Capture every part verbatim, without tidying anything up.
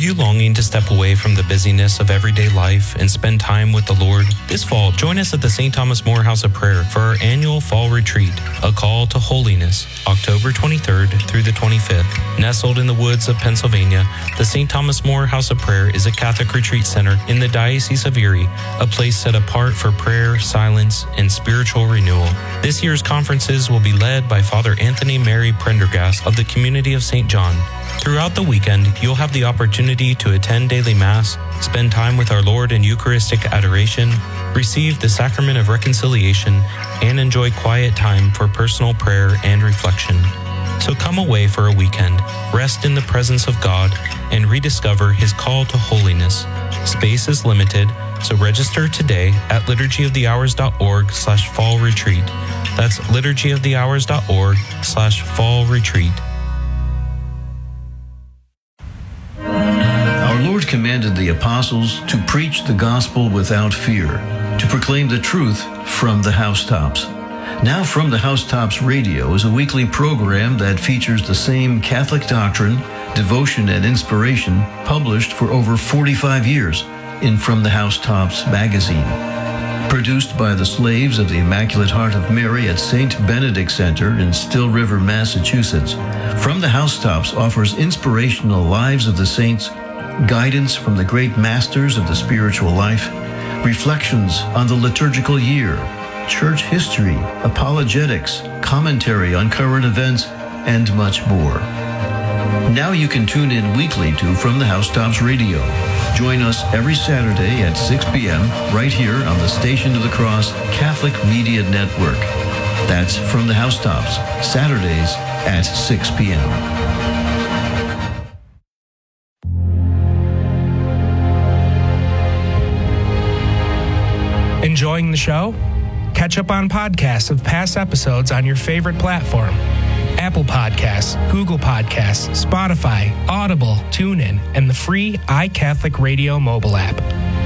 you longing to step away from the busyness of everyday life and spend time with the Lord? This fall, join us at the Saint Thomas More House of Prayer for our annual fall retreat, A Call to Holiness, October twenty-third through the twenty-fifth. Nestled in the woods of Pennsylvania, the Saint Thomas More House of Prayer is a Catholic retreat center in the Diocese of Erie, a place set apart for prayer, silence, and spiritual renewal. This year's conferences will be led by Father Anthony Mary Prendergast of the Community of Saint John. Throughout the weekend, you'll have the opportunity to attend daily Mass, spend time with our Lord in Eucharistic adoration, receive the Sacrament of Reconciliation, and enjoy quiet time for personal prayer and reflection. So come away for a weekend, rest in the presence of God, and rediscover His call to holiness. Space is limited, so register today at liturgyofthehours.org slash fall retreat. That's liturgyofthehours.org slash fall retreat. Our Lord commanded the apostles to preach the gospel without fear, to proclaim the truth from the housetops. Now From the Housetops Radio is a weekly program that features the same Catholic doctrine, devotion, and inspiration published for over forty-five years in From the Housetops magazine. Produced by the Slaves of the Immaculate Heart of Mary at Saint Benedict Center in Still River, Massachusetts, From the Housetops offers inspirational lives of the saints, guidance from the great masters of the spiritual life, reflections on the liturgical year, church history, apologetics, commentary on current events, and much more. Now you can tune in weekly to From the Housetops Radio. Join us every Saturday at six p.m. right here on the Station of the Cross Catholic Media Network. That's From the Housetops, Saturdays at six p.m. Enjoying the show? Catch up on podcasts of past episodes on your favorite platform. Apple Podcasts, Google Podcasts, Spotify, Audible, TuneIn, and the free iCatholic Radio mobile app.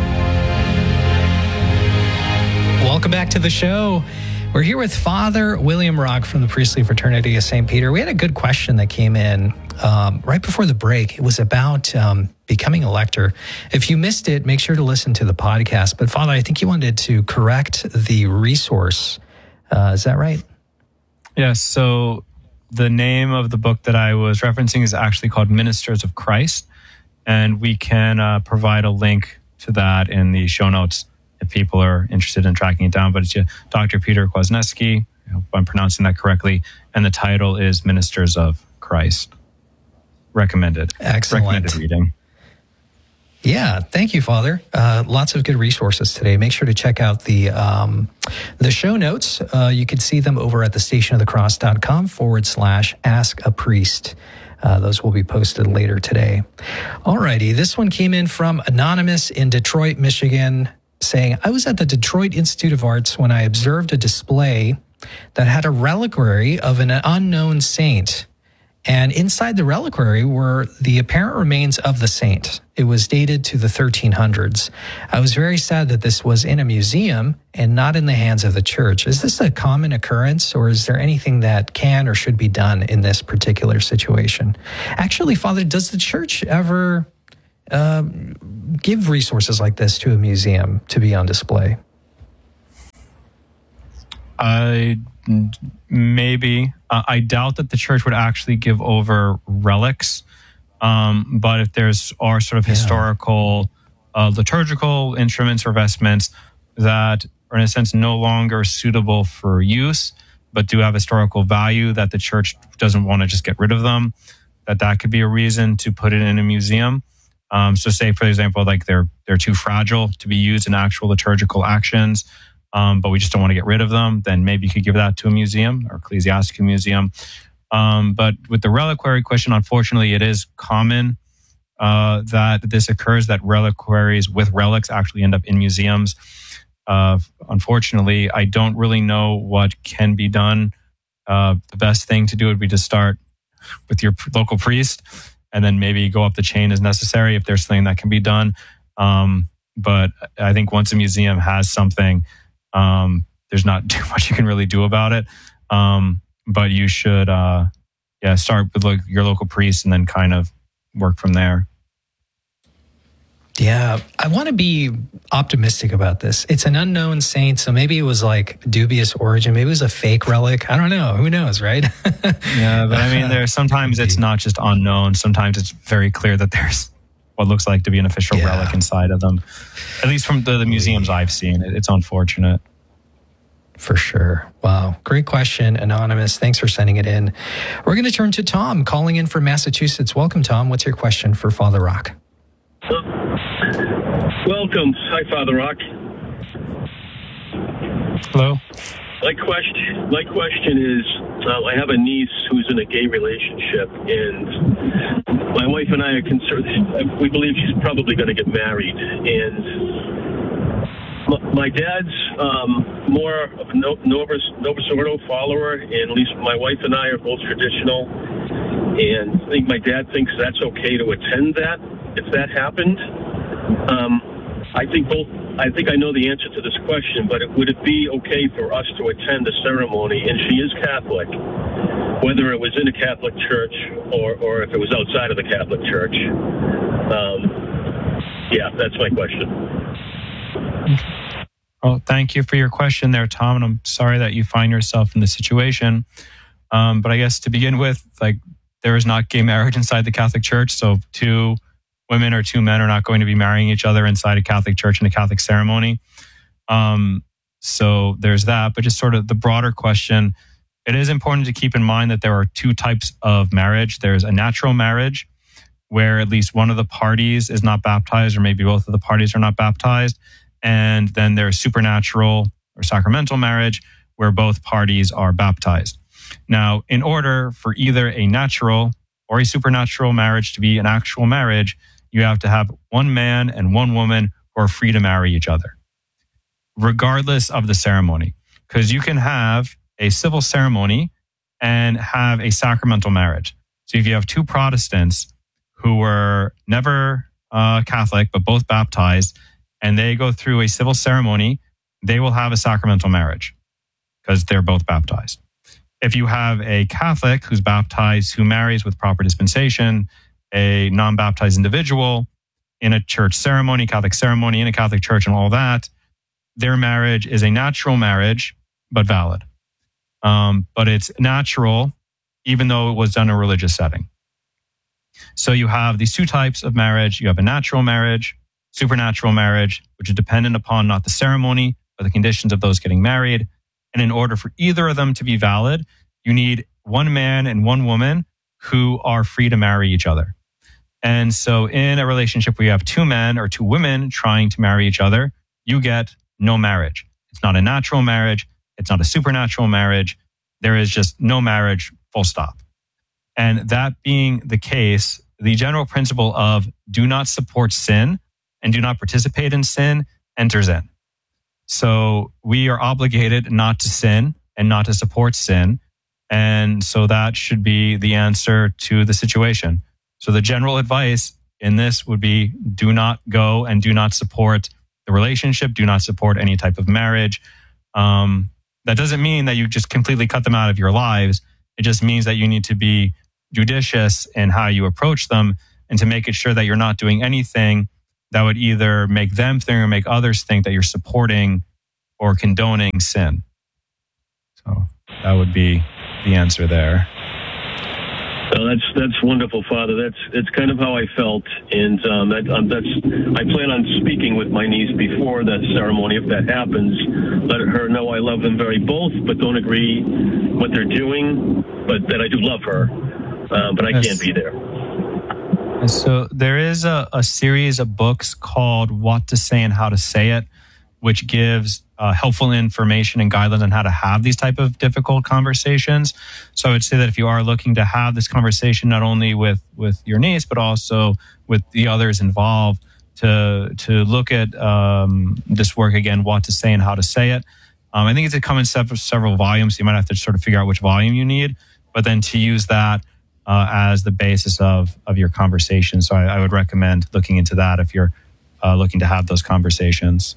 Welcome back to the show. We're here with Father William Rock from the Priestly Fraternity of Saint Peter. We had a good question that came in um, right before the break. It was about um, becoming a lector. If you missed it, make sure to listen to the podcast. But Father, I think you wanted to correct the resource. Uh, is that right? Yes. So the name of the book that I was referencing is actually called Ministers of Christ. And we can uh, provide a link to that in the show notes if people are interested in tracking it down. But it's Doctor Peter Kwasniewski, I hope I'm pronouncing that correctly, and the title is Ministers of Christ. Recommended. Excellent. Recommended reading. Yeah, thank you, Father. Uh, lots of good resources today. Make sure to check out the um, the show notes. Uh, you can see them over at thestationofthecross.com forward slash ask a priest. Uh, those will be posted later today. Alrighty, this one came in from Anonymous in Detroit, Michigan, saying, I was at the Detroit Institute of Arts when I observed a display that had a reliquary of an unknown saint. And inside the reliquary were the apparent remains of the saint. It was dated to the thirteen hundreds. I was very sad that this was in a museum and not in the hands of the church. Is this a common occurrence, or is there anything that can or should be done in this particular situation? Actually, Father, does the church ever uh, give resources like this to a museum to be on display? I... Maybe. Uh, I doubt that the church would actually give over relics. Um, but if there's are sort of yeah. historical, uh, liturgical instruments or vestments that are in a sense no longer suitable for use, but do have historical value that the church doesn't want to just get rid of them, that that could be a reason to put it in a museum. Um, so say, for example, like they're they're too fragile to be used in actual liturgical actions. Um, but we just don't want to get rid of them, then maybe you could give that to a museum or ecclesiastical museum. Um, but with the reliquary question, unfortunately, it is common uh, that this occurs, that reliquaries with relics actually end up in museums. Uh, unfortunately, I don't really know what can be done. Uh, the best thing to do would be to start with your local priest and then maybe go up the chain as necessary if there's something that can be done. Um, but I think once a museum has something, Um, there's not too much you can really do about it. Um, but you should, uh, yeah, start with like your local priest and then kind of work from there. Yeah, I want to be optimistic about this. It's an unknown saint, so maybe it was like dubious origin. Maybe it was a fake relic. I don't know. Who knows, right? Yeah, but I mean, there sometimes it's not just unknown. Sometimes it's very clear that there's what looks like to be an official Yeah. relic inside of them. At least from the, the museums I've seen, it, it's unfortunate. For sure. Wow. Great question, Anonymous. Thanks for sending it in. We're going to turn to Tom, calling in from Massachusetts. Welcome, Tom. What's your question for Father Rock? Welcome. Hi, Father Rock. Hello? My question, my question is, uh, I have a niece who's in a gay relationship, and my wife and I are concerned. We believe she's probably going to get married, and my, my dad's um, more of a no- Novus, Novus Ordo follower, and at least my wife and I are both traditional, and I think my dad thinks that's okay to attend that if that happened. Um, I think both. I think I know the answer to this question, but it, would it be okay for us to attend the ceremony? And she is Catholic, whether it was in a Catholic church or, or if it was outside of the Catholic church. Um, yeah, that's my question. Well, thank you for your question there, Tom. And I'm sorry that you find yourself in this situation. Um, but I guess to begin with, like, there is not gay marriage inside the Catholic Church. So two women or two men are not going to be marrying each other inside a Catholic church in a Catholic ceremony. Um, so there's that. But just sort of the broader question, it is important to keep in mind that there are two types of marriage. There's a natural marriage, where at least one of the parties is not baptized, or maybe both of the parties are not baptized. And then there's supernatural or sacramental marriage, where both parties are baptized. Now, in order for either a natural or a supernatural marriage to be an actual marriage, you have to have one man and one woman who are free to marry each other, regardless of the ceremony. Because you can have a civil ceremony and have a sacramental marriage. So if you have two Protestants who were never uh, Catholic, but both baptized, and they go through a civil ceremony, they will have a sacramental marriage because they're both baptized. If you have a Catholic who's baptized, who marries with proper dispensation, a non-baptized individual in a church ceremony, Catholic ceremony, in a Catholic church and all that, their marriage is a natural marriage, but valid. Um, but it's natural, even though it was done in a religious setting. So you have these two types of marriage. You have a natural marriage, supernatural marriage, which is dependent upon not the ceremony, but the conditions of those getting married. And in order for either of them to be valid, you need one man and one woman who are free to marry each other. And so in a relationship where you have two men or two women trying to marry each other, you get no marriage. It's not a natural marriage. It's not a supernatural marriage. There is just no marriage, full stop. And that being the case, the general principle of do not support sin and do not participate in sin enters in. So we are obligated not to sin and not to support sin. And so that should be the answer to the situation. So the general advice in this would be do not go and do not support the relationship, do not support any type of marriage. Um, that doesn't mean that you just completely cut them out of your lives. It just means that you need to be judicious in how you approach them and to make it sure that you're not doing anything that would either make them think or make others think that you're supporting or condoning sin. So that would be the answer there. Well, that's that's wonderful, Father. That's it's kind of how I felt, and um, that, um, that's I plan on speaking with my niece before that ceremony if that happens. Let her know I love them very both, but don't agree what they're doing, but that I do love her, uh, but I yes. can't be there. And so there is a, a series of books called What to Say and How to Say It, which gives uh, helpful information and guidelines on how to have these type of difficult conversations. So I would say that if you are looking to have this conversation, not only with, with your niece, but also with the others involved, to to look at um, this work again, What to Say and How to Say It. Um, I think it's to come in several, several volumes. So you might have to sort of figure out which volume you need, but then to use that uh, as the basis of, of your conversation. So I, I would recommend looking into that if you're uh, looking to have those conversations.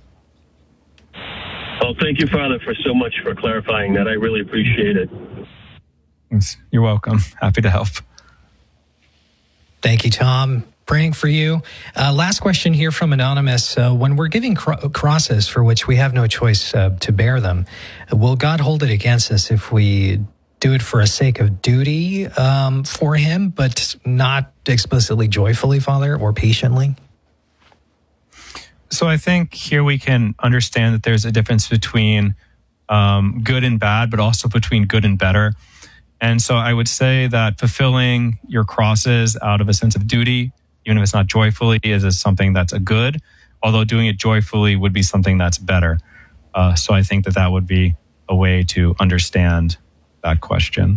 Well, thank you, Father, for so much for clarifying that. I really appreciate it. You're welcome. Happy to help. Thank you, Tom. praying for you. Uh, last question here from Anonymous. Uh, when we're giving cro- crosses for which we have no choice uh, to bear them, will God hold it against us if we do it for a sake of duty um, for him, but not explicitly joyfully, Father, or patiently? So I think here we can understand that there's a difference between um, good and bad, but also between good and better. And so I would say that fulfilling your crosses out of a sense of duty, even if it's not joyfully, is, is something that's a good, although doing it joyfully would be something that's better. Uh, so I think that that would be a way to understand that question.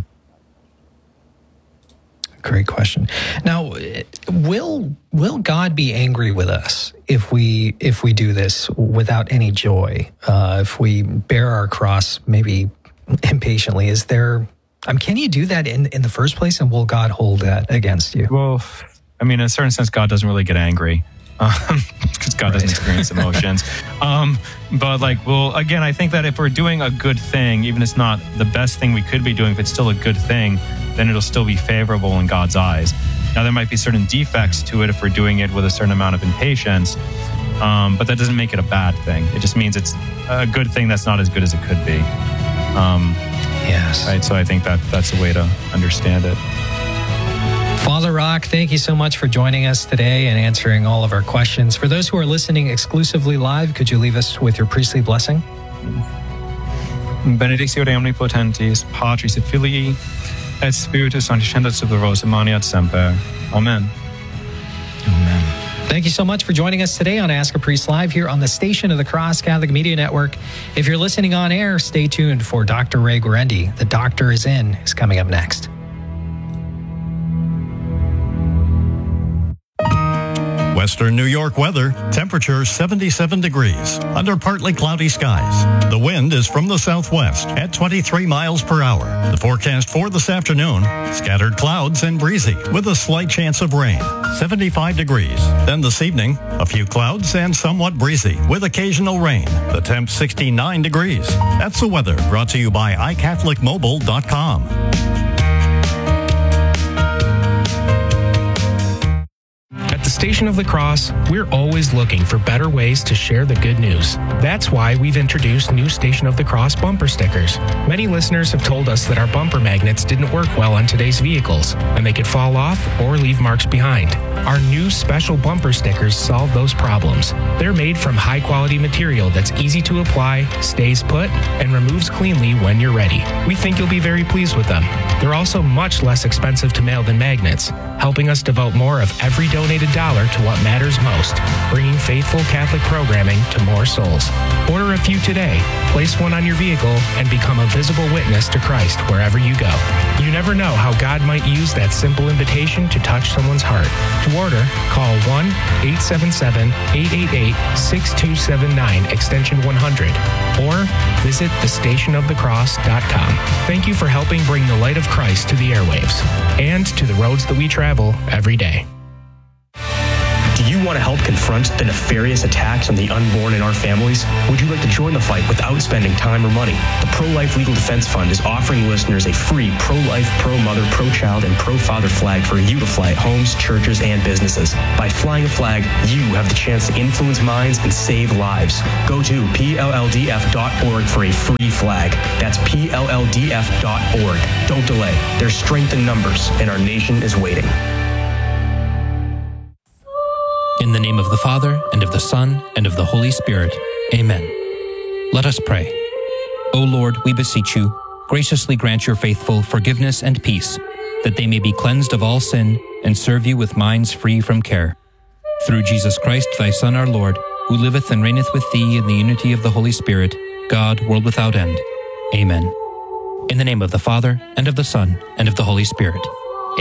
Great question. Now, will will God be angry with us if we if we do this without any joy? Uh, if we bear our cross maybe impatiently, is there? Um, can you do that in in the first place, and will God hold that against you? Well, I mean, in a certain sense, God doesn't really get angry because um, God right. doesn't experience emotions. Um, but like, well, again, I think that if we're doing a good thing, even if it's not the best thing we could be doing, if it's still a good thing, then it'll still be favorable in God's eyes. Now, there might be certain defects to it if we're doing it with a certain amount of impatience, um, but that doesn't make it a bad thing. It just means it's a good thing that's not as good as it could be. Um, yes. Right. So I think that that's a way to understand it. Father Rock, thank you so much for joining us today and answering all of our questions. For those who are listening exclusively live, could you leave us with your priestly blessing? Benedictio omnipotentis, Patris et Filii, et Spiritus Sancti, scendat super vos, et maneat semper. Amen. Amen. Thank you so much for joining us today on Ask a Priest Live here on the Station of the Cross Catholic Media Network. If you're listening on air, stay tuned for Doctor Ray Guarendi. The Doctor is In is coming up next. Western New York weather, temperature seventy-seven degrees, under partly cloudy skies. The wind is from the southwest at twenty-three miles per hour. The forecast for this afternoon, scattered clouds and breezy with a slight chance of rain, seventy-five degrees. Then this evening, a few clouds and somewhat breezy with occasional rain. The temp sixty-nine degrees. That's the weather brought to you by i catholic mobile dot com. At the Station of the Cross, we're always looking for better ways to share the good news. That's why we've introduced new Station of the Cross bumper stickers. Many listeners have told us that our bumper magnets didn't work well on today's vehicles, and they could fall off or leave marks behind. Our new special bumper stickers solve those problems. They're made from high-quality material that's easy to apply, stays put, and removes cleanly when you're ready. We think you'll be very pleased with them. They're also much less expensive to mail than magnets, helping us devote more of every donated dollar to what matters most, bringing faithful Catholic programming to more souls. Order a few today, place one on your vehicle, and become a visible witness to Christ wherever you go. You never know how God might use that simple invitation to touch someone's heart. To order, call one eight seven seven, eight eight eight, six two seven nine, extension one hundred, or visit the station of the cross dot com. Thank you for helping bring the light of Christ to the airwaves and to the roads that we travel every day. Do you want to help confront the nefarious attacks on the unborn in our families? Would you like to join the fight without spending time or money? The Pro-Life Legal Defense Fund is offering listeners a free pro-life, pro-mother, pro-child, and pro-father flag for you to fly at homes, churches, and businesses. By flying a flag, you have the chance to influence minds and save lives. Go to P L L D F dot org for a free flag. That's P L L D F dot org. Don't delay. There's strength in numbers, and our nation is waiting. In the name of the Father, and of the Son, and of the Holy Spirit. Amen. Let us pray. O Lord, we beseech you, graciously grant your faithful forgiveness and peace, that they may be cleansed of all sin and serve you with minds free from care. Through Jesus Christ, thy Son, our Lord, who liveth and reigneth with thee in the unity of the Holy Spirit, God, world without end. Amen. In the name of the Father, and of the Son, and of the Holy Spirit.